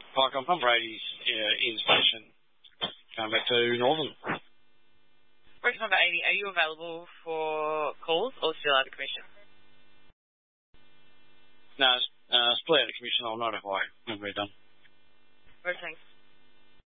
Like, I'm from Brady's in station, going back to Northern. Bridge number 80, are you available for calls or still out of commission? No, split out of commission. I'll notify when we're done. Bridge, thanks.